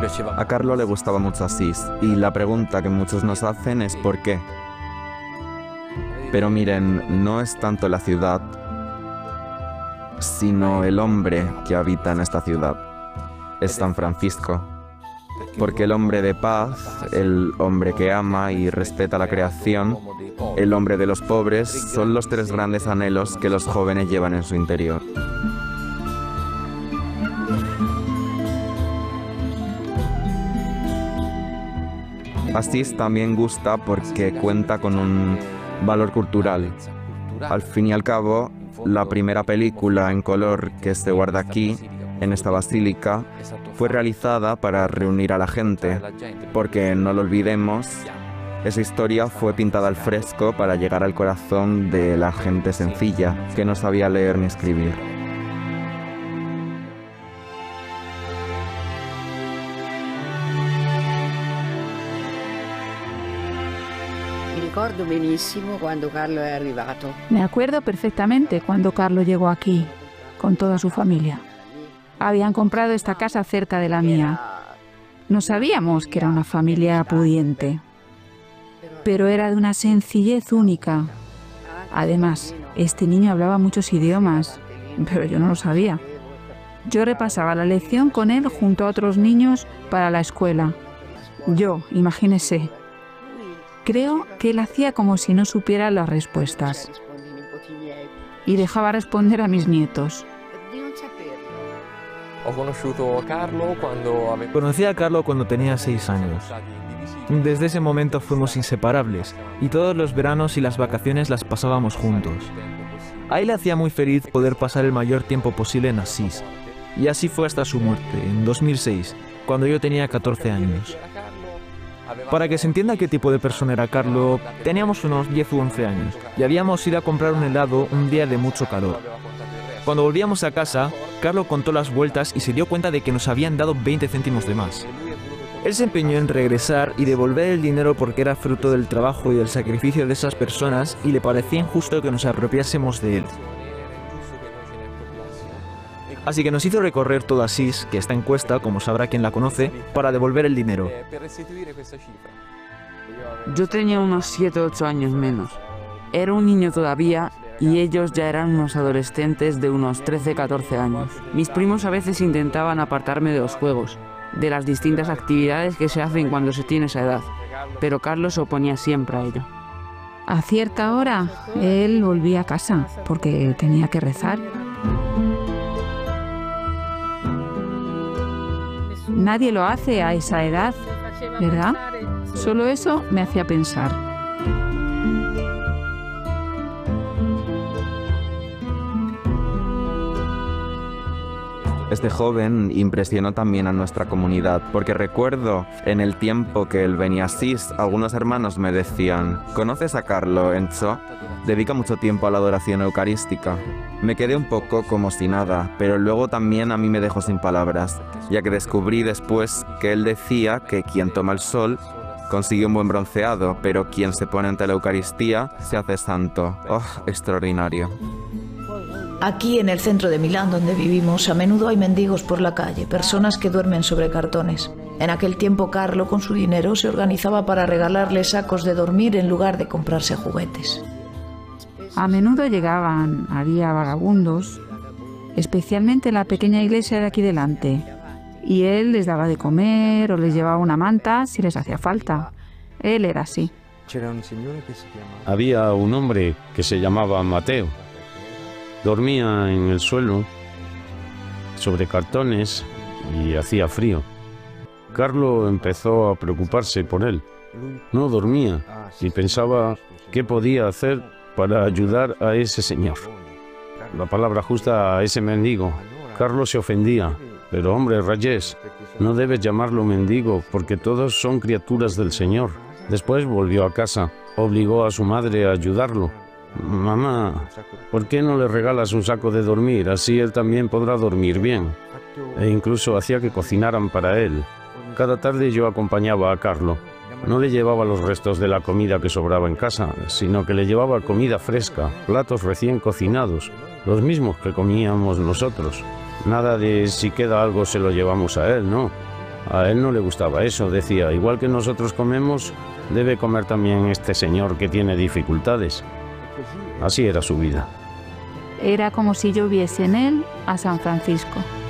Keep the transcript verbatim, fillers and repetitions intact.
A Carlo le gustaba mucho Asís, y la pregunta que muchos nos hacen es ¿por qué? Pero miren, no es tanto la ciudad, sino el hombre que habita en esta ciudad. Es San Francisco. Porque el hombre de paz, el hombre que ama y respeta la creación, el hombre de los pobres, son los tres grandes anhelos que los jóvenes llevan en su interior. Asís también gusta porque cuenta con un valor cultural. Al fin y al cabo, la primera película en color que se guarda aquí, en esta basílica, fue realizada para reunir a la gente, porque no lo olvidemos, esa historia fue pintada al fresco para llegar al corazón de la gente sencilla, que no sabía leer ni escribir. Me acuerdo perfectamente cuando Carlo llegó aquí, con toda su familia. Habían comprado esta casa cerca de la mía. No sabíamos que era una familia pudiente, pero era de una sencillez única. Además, este niño hablaba muchos idiomas, pero yo no lo sabía. Yo repasaba la lección con él junto a otros niños para la escuela. Yo, imagínese. Creo que él hacía como si no supiera las respuestas y dejaba responder a mis nietos. Conocí a Carlo cuando tenía seis años. Desde ese momento fuimos inseparables y todos los veranos y las vacaciones las pasábamos juntos. A él le hacía muy feliz poder pasar el mayor tiempo posible en Asís. Y así fue hasta su muerte, en dos mil seis, cuando yo tenía catorce años. Para que se entienda qué tipo de persona era Carlo, teníamos unos diez u once años y habíamos ido a comprar un helado un día de mucho calor. Cuando volvíamos a casa, Carlo contó las vueltas y se dio cuenta de que nos habían dado veinte céntimos de más. Él se empeñó en regresar y devolver el dinero porque era fruto del trabajo y del sacrificio de esas personas y le parecía injusto que nos apropiásemos de él. Así que nos hizo recorrer todo Asís, que está en Cuesta, como sabrá quien la conoce, para devolver el dinero. Yo tenía unos siete u ocho años menos. Era un niño todavía y ellos ya eran unos adolescentes de unos trece a catorce años. Mis primos a veces intentaban apartarme de los juegos, de las distintas actividades que se hacen cuando se tiene esa edad, pero Carlos se oponía siempre a ello. A cierta hora, él volvía a casa porque tenía que rezar. Nadie lo hace a esa edad, ¿verdad? Solo eso me hacía pensar. Este joven impresionó también a nuestra comunidad, porque recuerdo en el tiempo que él venía a Asís, algunos hermanos me decían: ¿conoces a Carlo, Enzo? Dedica mucho tiempo a la adoración eucarística. Me quedé un poco como si nada, pero luego también a mí me dejó sin palabras, ya que descubrí después que él decía que quien toma el sol consigue un buen bronceado, pero quien se pone ante la Eucaristía se hace santo. ¡Oh, extraordinario! Aquí en el centro de Milán, donde vivimos, a menudo hay mendigos por la calle, personas que duermen sobre cartones. En aquel tiempo, Carlo, con su dinero, se organizaba para regalarles sacos de dormir en lugar de comprarse juguetes. A menudo llegaban, había vagabundos, especialmente en la pequeña iglesia de aquí delante, y él les daba de comer o les llevaba una manta si les hacía falta. Él era así. Había un hombre que se llamaba Mateo. Dormía en el suelo, sobre cartones, y hacía frío. Carlo empezó a preocuparse por él. No dormía y pensaba qué podía hacer para ayudar a ese señor. La palabra justa, a ese mendigo. Carlo se ofendía. Pero hombre, Reyes, no debes llamarlo mendigo porque todos son criaturas del Señor. Después volvió a casa. Obligó a su madre a ayudarlo. Mamá, ¿por qué no le regalas un saco de dormir? Así él también podrá dormir bien. E incluso hacía que cocinaran para él. Cada tarde yo acompañaba a Carlo. No le llevaba los restos de la comida que sobraba en casa, sino que le llevaba comida fresca, platos recién cocinados, los mismos que comíamos nosotros. Nada de si queda algo se lo llevamos a él, no. A él no le gustaba eso, decía, igual que nosotros comemos, debe comer también este señor que tiene dificultades. Así era su vida. Era como si yo viese en él a San Francisco.